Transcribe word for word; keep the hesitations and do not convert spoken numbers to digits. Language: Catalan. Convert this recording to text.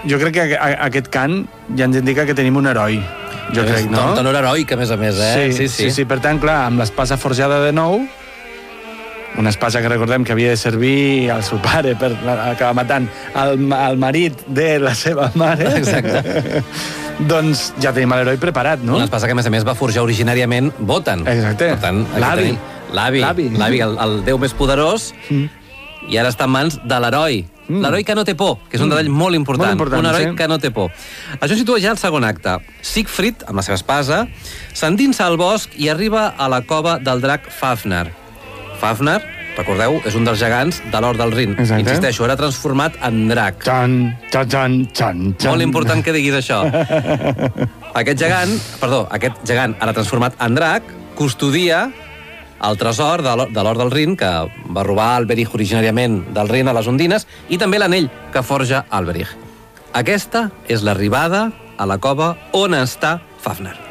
jo crec que a, a aquest cant ja ens indica que tenim un heroi. Jo és crec, no? Un tenor heroic, a més a més, eh? Sí, sí, sí. sí. Per tant, clar, amb l'espasa forjada de nou, una espasa que recordem que havia de servir al seu pare per acabar matant el, el marit de la seva mare. Exacte. Doncs ja tenim l'heroi preparat, no? Una espasa que, a més a més, va forjar originàriament Wotan. Exacte. Per tant, L'avi. L'avi. L'avi, el, el déu més poderós, mm. i ara està en mans de l'heroi. Mm. L'heroi que no té por, que és un detall mm. molt important. Molt important, un heroi sí. que no té por. Això situa ja el segon acte. Siegfried, amb la seva espasa, s'endinsa al bosc i arriba a la cova del drac Fafner. Fafner, recordeu, és un dels gegants de l'Hort del Rin. Exacte. Insisteixo, era transformat en drac. Txan, txan, txan, txan, txan. Molt important que diguis això. Aquest gegant, perdó, aquest gegant ara transformat en drac, custodia el tresor de l'Hort del Rin, que va robar Alberich originàriament del Rin a les Ondines, i també l'anell que forja Alberich. Aquesta és l'arribada a la cova on està Fafner.